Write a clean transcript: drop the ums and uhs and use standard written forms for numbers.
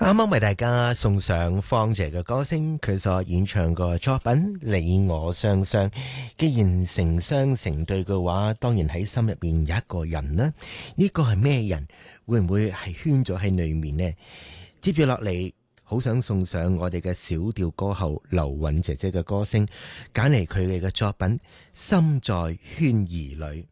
啱啱為大家送上方姐嘅歌聲，佢所演唱個作品《你我雙雙》。既然成雙成對嘅話，當然喺心入邊有一個人啦。呢個係咩人？會唔會係圈咗喺裏面呢？接住落嚟，好想送上我哋嘅小調歌后劉韻姐姐嘅歌聲，揀嚟佢哋嘅作品《心在圈兒裏》。